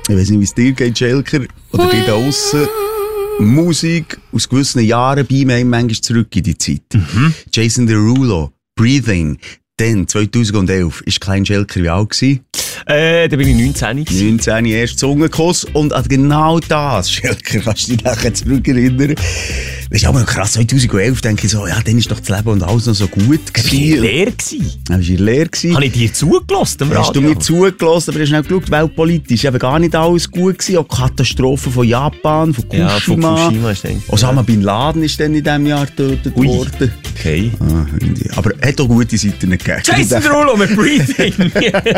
Ich weiss nicht, wie es dir geht, Schelker, oder dir da aussen. Musik aus gewissen Jahren bei mir manchmal zurück in die Zeit. Jason Derulo, Breathing. Dann, 2011, ist Klein Schelker wie alt gewesen? Da bin ich 19. 19, erst Zungenkuss. Und an genau das, Schelker, kannst du dich nachher zurückerinnern. Das ist aber noch krass, 2011 denke ich so, ja, dann ist doch das Leben und alles noch so gut gewesen. Leer gewesen. Dann bist du leer gewesen. Habe ich dir zugelassen am Radio? Hast du mir zugelassen, aber hast schnell geschaut, weltpolitisch eben gar nicht alles gut gewesen. Auch Katastrophen von Japan, von Fukushima. Ja, von Fukushima ist eigentlich. Osama Bin Laden ist dann in diesem Jahr getötet worden. Okay. Aber er hat auch gute Seiten gegeben. Jason Derulo mit Breathing.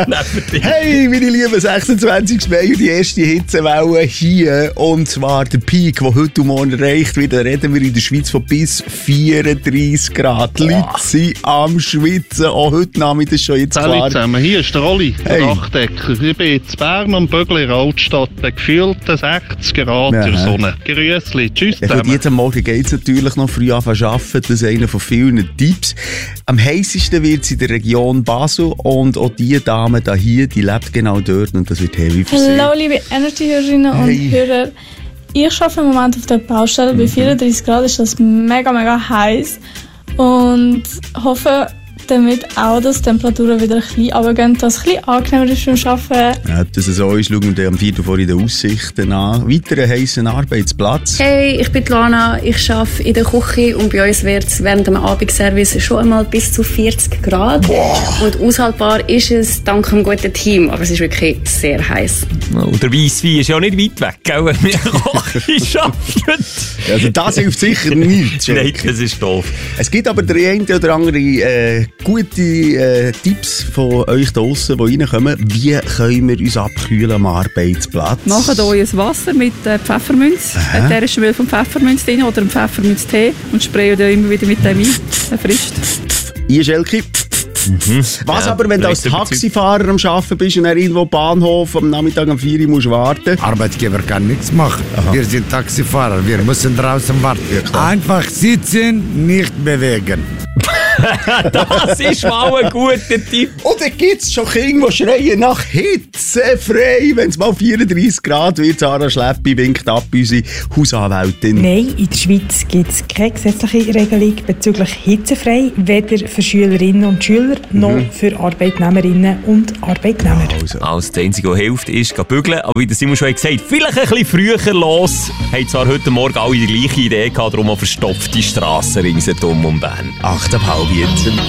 Hey, meine Lieben, 26. Mai, die erste Hitzewelle hier. Und zwar der Peak, der heute und morgen erreicht wird. Da reden wir in der Schweiz von bis 34 Grad. Die Leute sind am Schwitzen. Auch heute Nachmittag ist schon jetzt klar. Hallo zusammen, hier ist der Olli, der Hey. Dachdecker. Ich bin in Bern am Bögli in der Altstadt. Bei gefühlten 60 Grad in der Sonne. Grüßli, tschüss Ja, zusammen. jetzt am Morgen geht es natürlich noch früh anfangen zu arbeiten. Das ist einer von vielen Tipps. Am heißesten wird es in der Region Basel. Und auch die Dame da hier, die lebt genau dort. Und das wird heavy für sie. Hallo liebe Energy-Hörerinnen und Hörer. Ich arbeite im Moment auf der Baustelle. Bei 34 Grad ist das mega, mega heiß. Und hoffe damit auch, dass die Temperaturen wieder ein bisschen runtergehen, dass es ein bisschen angenehmer ist beim Arbeiten. Ja, ob das so ist, schauen wir am 4. vor in den Aussichten an. Weiteren heissen Arbeitsplatz. Hey, ich bin Lana, ich arbeite in der Küche und bei uns wird es während dem Abendservice schon einmal bis zu 40 Grad. Und aushaltbar ist es dank einem guten Team, aber es ist wirklich sehr heiß. Und der Weisswein ist ja nicht weit weg, gell, wenn wir Küche arbeiten. Also das hilft sicher nicht. Nein, das ist doof. Es gibt aber der eine oder andere gute Tipps von euch da draussen, die reinkommen. Wie können wir uns abkühlen am Arbeitsplatz? Macht euch ein Wasser mit Pfefferminz, ätherische Öl vom Pfefferminz drin oder einen Pfefferminztee und sprayt immer wieder mit dem ein. Erfrischt. Ihr Schelke. Was Ja, aber, wenn du als Taxifahrer am Arbeiten bist und dann irgendwo am Bahnhof am Nachmittag um 4 Uhr musst warten? Arbeitgeber kann nichts machen. Wir sind Taxifahrer, wir müssen draußen warten. Einfach sitzen, nicht bewegen. Das ist mal ein guter Tipp. Und dann gibt es schon Kinder, die schreien nach hitzefrei. Wenn es mal 34 Grad wird, Sarah Schleppi winkt ab, unsere Hausanwältin. Nein, in der Schweiz gibt es keine gesetzliche Regelung bezüglich hitzefrei, weder für Schülerinnen und Schüler noch für Arbeitnehmerinnen und Arbeitnehmer. Also, das Einzige, was hilft, ist bügeln. Aber wie der Simon schon gesagt hat, vielleicht ein bisschen früher los. Haben zwar heute Morgen alle die gleiche Idee gehabt, darum auch verstopfte Strassen ringsherum um Bern. 8,5 jetzt.